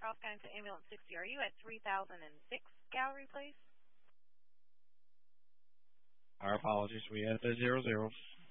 Charles County to Ambulance 60. Are you at 3006 Gallery Place? Our apologies. We had the 00.